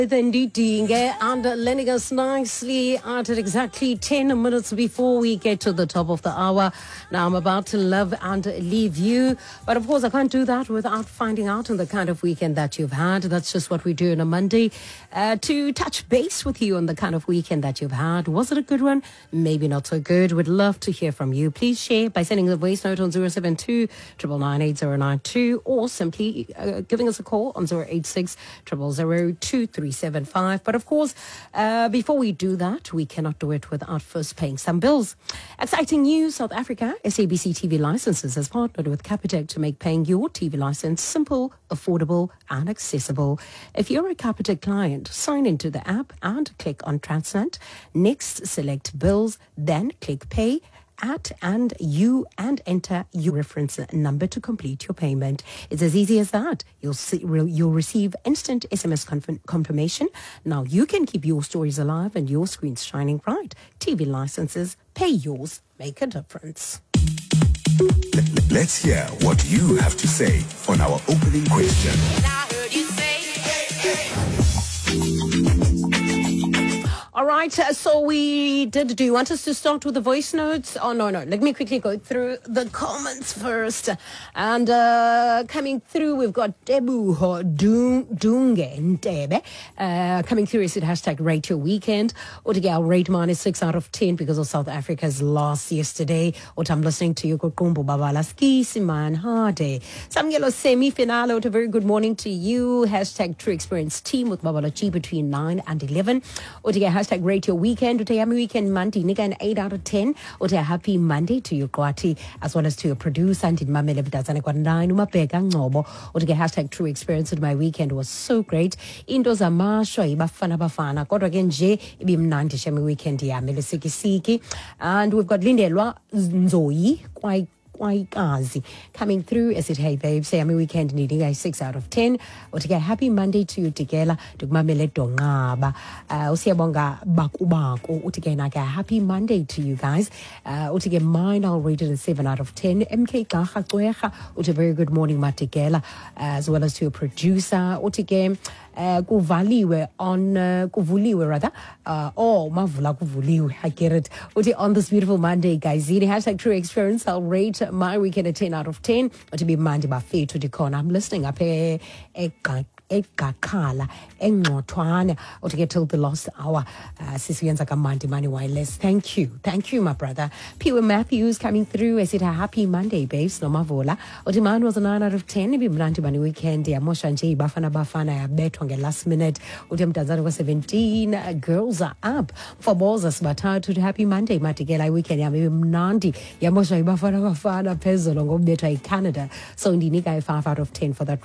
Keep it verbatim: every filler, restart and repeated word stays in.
Then Dinge and lending us nicely at exactly ten minutes before we get to the top of the hour. Now I'm about to love and leave you. But of course, I can't do that without finding out on the kind of weekend that you've had. That's just what we do on a Monday. Uh, to touch base with you on the kind of weekend that you've had. Was it a good one? Maybe not so good. We'd love to hear from you. Please share by sending a voice note on zero seven two, nine nine eight zero nine two or simply uh, giving us a call on zero eight six, zero zero zero two three seven five. But of course, uh, before we do that, we cannot do it without first paying some bills. Exciting news, South Africa, S A B C T V Licenses has partnered with Capitec to make paying your T V license simple, affordable and accessible. If you're a Capitec client, sign into the app and click on Transnet. Next, select bills, then click pay. At and you and enter your reference number to complete your payment. It's as easy as that. You'll see, you'll receive instant S M S confirm, confirmation. Now you can keep your stories alive and your screens shining bright. T V licenses, pay yours, make a difference. Let's hear what you have to say on our opening question. All right, uh, so we did. Do you want us to start with the voice notes? Oh, no, no. Let me quickly go through the comments first. And uh, coming through, we've got Debuho Dunge Ndebe. Uh, coming through is it hashtag rate your weekend. Otigal rate mine is six out of ten because of South Africa's loss yesterday. What I'm listening to you, Kokumbo Babala Skisi Man Hade. Samgelo semi-finale. What a very good morning to you. Hashtag True Experience Team with Babala G between nine and eleven. Otigal hashtag rate your weekend. Utayami weekend Monday, nigga an eight out of ten. Utay happy Monday to your Kwati, as well as to your producer and Mamele Bidazane kwa nine umabeka ngobo. Utay hashtag true experience with my weekend was so great. Into zamasho ibafana bafana. Kodwa ke nje ibimnandi shemi weekend yami lesikisiki. And we've got Lindelwa Nzoyi kwai Kazi coming through as it hey babe say I'm a weekend needing a six out of ten. Utika happy Monday to you Tigela Dugmamele Dongaba uh Usiabonga Bakubaku Utika Naga happy Monday to you guys. Uh Utika mine I'll rate it a seven out of ten. M K Kaha Kweha Uta very good morning Matigela, as well as to your producer Utika Uh, kuvaliwe on uh, kuvuliwe rather uh, oh mavula kuvuliwe I get it. Uti on this beautiful Monday guys, it hashtag true experience. I'll rate my weekend a ten out of ten. To be Monday by fair to the corner. I'm listening up a Ekakala Engotwana or to get till the last hour. Sisianza Kamandi Money Wireless. Thank you. Thank you, my brother. Peter Matthews coming through. Is it a happy Monday, babes? No mavola. Otiman was a nine out of ten. Ibi Mlanti Money weekend. Ya Moshanji Bafana Bafana. I bet on the last minute. Utim Tazara was seventeen. Girls are up for balls as batard to the happy Monday. Matigela weekend. Ya maybe Mnandi. Ya Mosha Bafana Bafana Pezzo Longo Beta Canada. So in the Nika five out of ten for that.